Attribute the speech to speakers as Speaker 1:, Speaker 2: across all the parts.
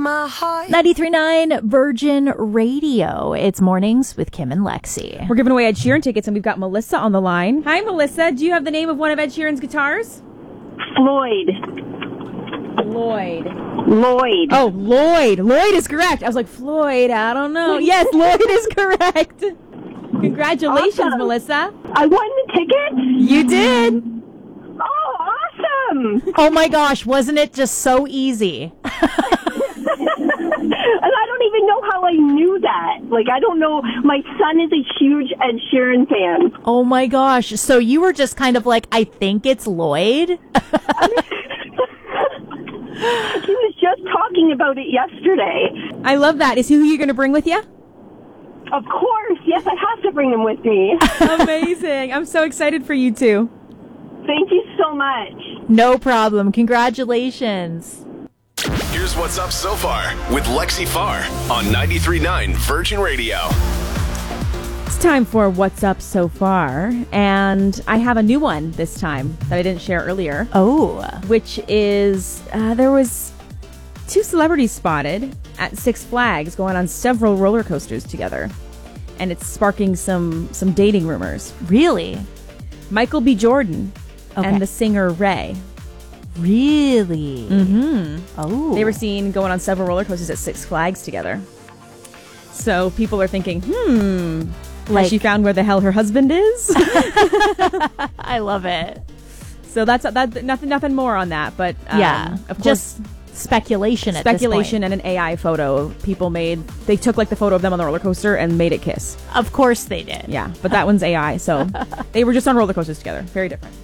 Speaker 1: my heart.
Speaker 2: 93.9 Virgin Radio. It's Mornings with Kim and Lexi.
Speaker 3: We're giving away Ed Sheeran tickets, and we've got Melissa on the line. Hi, Melissa. Do you have the name of one of Ed Sheeran's guitars?
Speaker 4: Floyd.
Speaker 3: Lloyd.
Speaker 4: Lloyd.
Speaker 3: Oh, Lloyd. Lloyd is correct. I was like, Floyd, I don't know. Yes, Lloyd is correct. Congratulations,
Speaker 4: Awesome.
Speaker 3: Melissa.
Speaker 4: I won the ticket?
Speaker 3: You did.
Speaker 4: Oh, awesome.
Speaker 2: Oh my gosh, wasn't it just so easy?
Speaker 4: And I don't even know how I knew that. Like, I don't know. My son is a huge Ed Sheeran fan.
Speaker 2: Oh my gosh. So you were just kind of like, I think it's Lloyd?
Speaker 4: He was just talking about it yesterday.
Speaker 3: I love that. Is he who you're going to bring with you?
Speaker 4: Of course. Yes, I have to bring him with me.
Speaker 3: Amazing. I'm so excited for you two.
Speaker 4: Thank you so much.
Speaker 2: No problem. Congratulations.
Speaker 5: Here's what's up so far with Lexi Farr on 93.9 Virgin Radio.
Speaker 3: It's time for What's Up So Far, and I have a new one this time that I didn't share earlier.
Speaker 2: Oh.
Speaker 3: Which is, there was two celebrities spotted at Six Flags going on several roller coasters together, and it's sparking some dating rumors.
Speaker 2: Really?
Speaker 3: Michael B. Jordan
Speaker 2: Okay.
Speaker 3: and the singer Ray.
Speaker 2: Really?
Speaker 3: Mm-hmm.
Speaker 2: Oh.
Speaker 3: They were seen going on several roller coasters at Six Flags together. So people are thinking, has she found where the hell her husband is?
Speaker 2: I love it.
Speaker 3: So that's nothing more on that, but
Speaker 2: Yeah.
Speaker 3: of course,
Speaker 2: Just speculation at this
Speaker 3: speculation
Speaker 2: point.
Speaker 3: and an AI photo people made. They took like the photo of them on the roller coaster and made it kiss.
Speaker 2: Of course they did.
Speaker 3: Yeah, but that one's AI, so they were just on roller coasters together. Very different.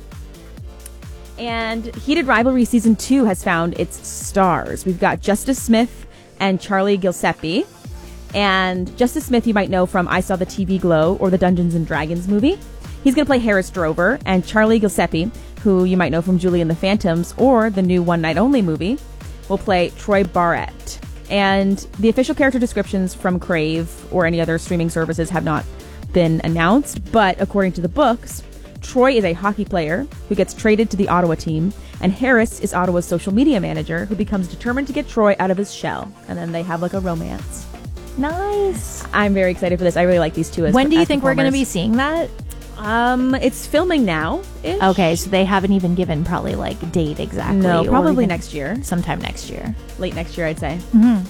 Speaker 3: And Heated Rivalry Season 2 has found its stars. We've got Justice Smith and Charlie Giuseppe. And Justice Smith you might know from I Saw the TV Glow or the Dungeons and Dragons movie. He's going to play Harris Drover. And Charlie Giuseppe, who you might know from Julie and the Phantoms or the new One Night Only movie, will play Troy Barrett. And the official character descriptions from Crave or any other streaming services have not been announced. But according to the books, Troy is a hockey player who gets traded to the Ottawa team, and Harris is Ottawa's social media manager who becomes determined to get Troy out of his shell, and then they have like a romance.
Speaker 2: Nice.
Speaker 3: I'm very excited for this. I really like these two.
Speaker 2: When do you think we're going to be seeing that?
Speaker 3: It's filming now.
Speaker 2: Okay, so they haven't even given probably like date exactly.
Speaker 3: No,
Speaker 2: or
Speaker 3: probably
Speaker 2: even
Speaker 3: next year.
Speaker 2: Sometime next year.
Speaker 3: Late next year, I'd say.
Speaker 2: Mm-hmm.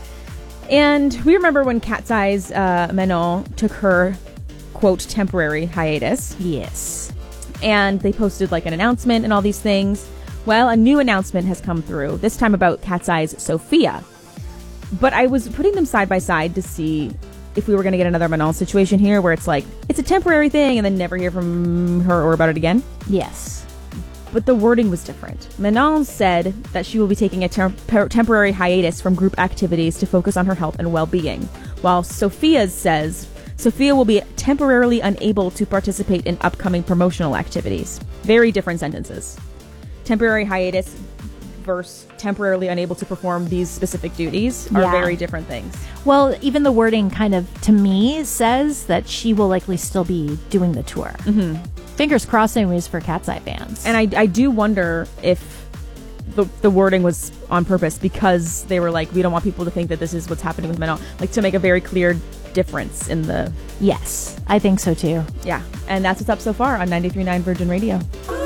Speaker 3: And we remember when Cat's Eyes Manon took her, quote, temporary hiatus.
Speaker 2: Yes.
Speaker 3: And they posted like an announcement and all these things. Well, a new announcement has come through, this time about Cat's Eyes Sophia. But I was putting them side by side to see if we were going to get another Manon situation here where it's like, it's a temporary thing and then never hear from her or about it again.
Speaker 2: Yes.
Speaker 3: But the wording was different. Manon said that she will be taking a temporary hiatus from group activities to focus on her health and well-being, while Sophia says Sophia will be temporarily unable to participate in upcoming promotional activities. Very different sentences. Temporary hiatus versus temporarily unable to perform these specific duties are very different things.
Speaker 2: Well, even the wording kind of, to me, says that she will likely still be doing the tour.
Speaker 3: Mm-hmm.
Speaker 2: Fingers crossed anyways for Cat's Eye fans.
Speaker 3: And I do wonder if the wording was on purpose because they were like, we don't want people to think that this is what's happening with Manon. Like, to make a very clear difference in the...
Speaker 2: Yes, I think so too.
Speaker 3: Yeah, and that's what's up so far on 93.9 Virgin Radio.